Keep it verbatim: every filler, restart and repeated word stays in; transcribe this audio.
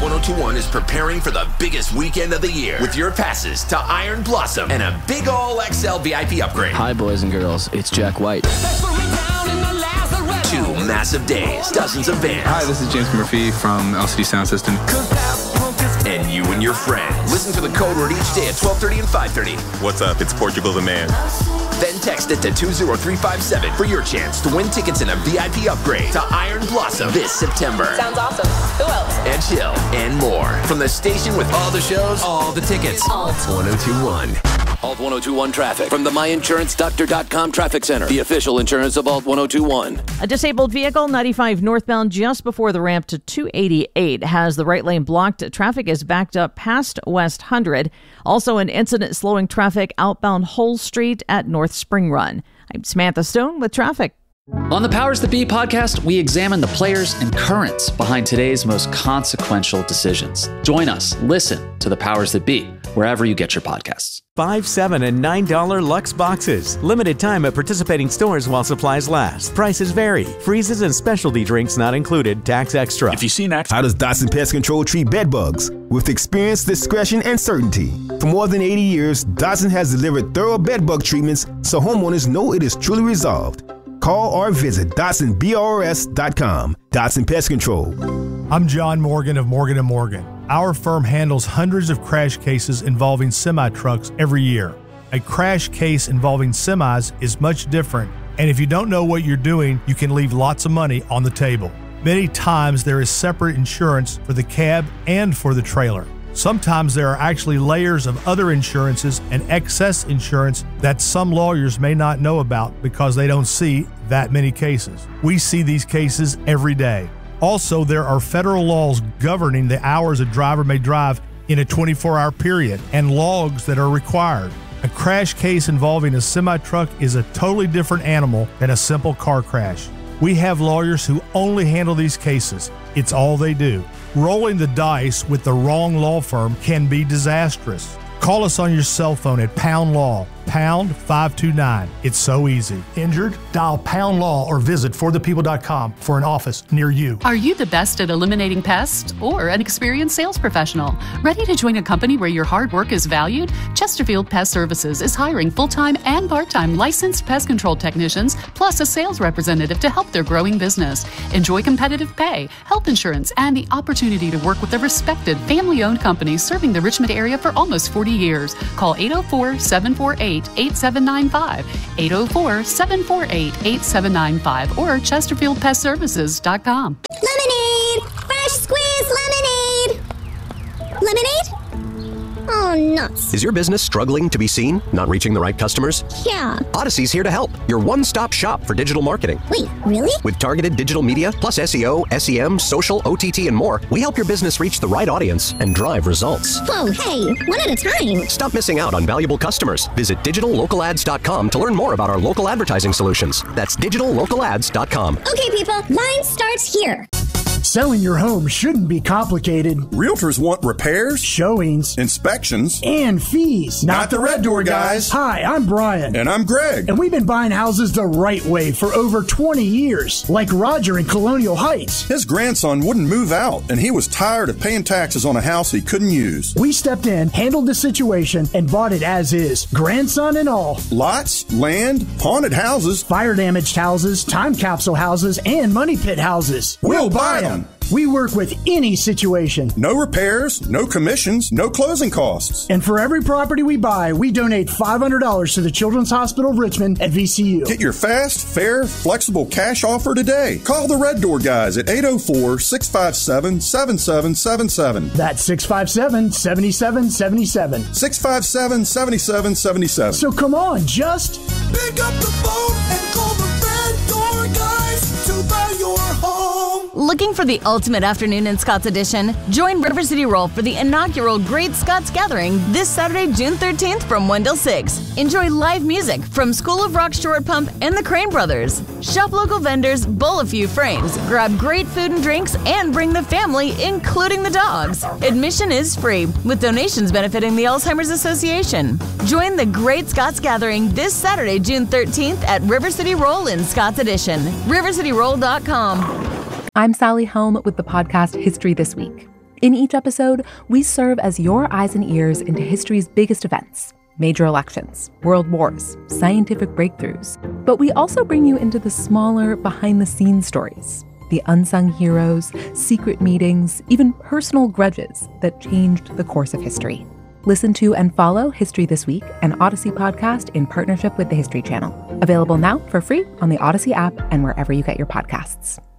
ten twenty-one is preparing for the biggest weekend of the year with your passes to Iron Blossom and a big ol' X L V I P upgrade. Hi, boys and girls. It's Jack White. Two massive days, dozens of bands. Hi, this is James Murphy from L C D Sound System. And you and your friends. Listen for the code word each day at twelve thirty and five thirty. What's up? It's Portugal the Man. Then text it to two zero three five seven for your chance to win tickets and a V I P upgrade to Iron Blossom this September. Sounds awesome. Who else? And chill and more. From the station with all the shows, all the tickets. Alt ten twenty-one. Alt ten twenty-one traffic from the my insurance doctor dot com Traffic Center, the official insurance of Alt ten twenty-one. A disabled vehicle, ninety-five northbound, just before the ramp to two eighty-eight, has the right lane blocked. Traffic is backed up past West one hundred. Also, an incident slowing traffic outbound Hull Street at North Spring Run. I'm Samantha Stone with traffic. On the Powers That Be podcast, we examine the players and currents behind today's most consequential decisions. Join us. Listen to the Powers That Be wherever you get your podcasts. Five, seven, and nine dollar Lux boxes. Limited time at participating stores while supplies last. Prices vary. Freezes and specialty drinks not included. Tax extra. If you see next, how does Dotson Pest Control treat bed bugs? With experience, discretion, and certainty. For more than eighty years, Dotson has delivered thorough bed bug treatments so homeowners know it is truly resolved. Call or visit Dotson B R S dot com. Dotson Pest Control. I'm John Morgan of Morgan and Morgan. Our firm handles hundreds of crash cases involving semi-trucks every year. A crash case involving semis is much different, and if you don't know what you're doing, you can leave lots of money on the table. Many times there is separate insurance for the cab and for the trailer. Sometimes there are actually layers of other insurances and excess insurance that some lawyers may not know about because they don't see that many cases. We see these cases every day. Also, there are federal laws governing the hours a driver may drive in a twenty-four hour period and logs that are required. A crash case involving a semi-truck is a totally different animal than a simple car crash. We have lawyers who only handle these cases. It's all they do. Rolling the dice with the wrong law firm can be disastrous. Call us on your cell phone at Pound Law, pound five two nine. It's so easy. Injured? Dial Pound Law or visit for the people dot com for an office near you. Are you the best at eliminating pests or an experienced sales professional? Ready to join a company where your hard work is valued? Chesterfield Pest Services is hiring full-time and part-time licensed pest control technicians plus a sales representative to help their growing business. Enjoy competitive pay, health insurance, and the opportunity to work with a respected family-owned company serving the Richmond area for almost forty years. Call eight oh four, seven four eight, eight seven nine five, eight oh four, seven four eight, eight seven nine five, or chesterfield pest services dot com. Lemonade! Fresh squeezed lemonade! Lemonade? Oh, nuts. Is your business struggling to be seen? Not reaching the right customers? Yeah. Odyssey's here to help. Your one-stop shop for digital marketing. Wait, really? With targeted digital media, plus S E O, S E M, social, O T T, and more, we help your business reach the right audience and drive results. Whoa, hey, one at a time. Stop missing out on valuable customers. Visit digital local ads dot com to learn more about our local advertising solutions. That's digital local ads dot com. Okay, people, line starts here. Selling your home shouldn't be complicated. Realtors want repairs, showings, inspections, and fees. Not the Red Door guys. Hi, I'm Brian. And I'm Greg. And we've been buying houses the right way for over twenty years, like Roger in Colonial Heights. His grandson wouldn't move out, and he was tired of paying taxes on a house he couldn't use. We stepped in, handled the situation, and bought it as is, grandson and all. Lots, land, haunted houses, fire-damaged houses, time capsule houses, and money pit houses. We'll buy them. We work with any situation. No repairs, no commissions, no closing costs. And for every property we buy, we donate five hundred dollars to the Children's Hospital of Richmond at V C U. Get your fast, fair, flexible cash offer today. Call the Red Door guys at eight oh four, six five seven, seven seven seven seven. That's six five seven, seven seven seven seven. six five seven, seven seven seven seven. So come on, just pick up the phone and call the Red Door guys to buy your home. Looking for the ultimate afternoon in Scott's Edition? Join River City Roll for the inaugural Great Scots Gathering this Saturday, June thirteenth from one till six. Enjoy live music from School of Rock Short Pump and the Crane Brothers. Shop local vendors, bowl a few frames, grab great food and drinks, and bring the family, including the dogs. Admission is free, with donations benefiting the Alzheimer's Association. Join the Great Scots Gathering this Saturday, June thirteenth at River City Roll in Scott's Edition. river city roll dot com. I'm Sally Helm with the podcast History This Week. In each episode, we serve as your eyes and ears into history's biggest events, major elections, world wars, scientific breakthroughs. But we also bring you into the smaller, behind-the-scenes stories, the unsung heroes, secret meetings, even personal grudges that changed the course of history. Listen to and follow History This Week, an Odyssey podcast in partnership with the History Channel. Available now for free on the Odyssey app and wherever you get your podcasts.